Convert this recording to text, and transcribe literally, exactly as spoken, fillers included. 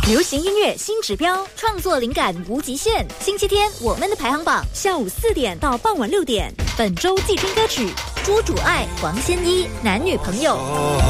流行音乐新指标，创作灵感无极限。星期天我们的排行榜，下午四点到傍晚六点。本周季军歌曲：朱主爱、黄仙依，男女朋友。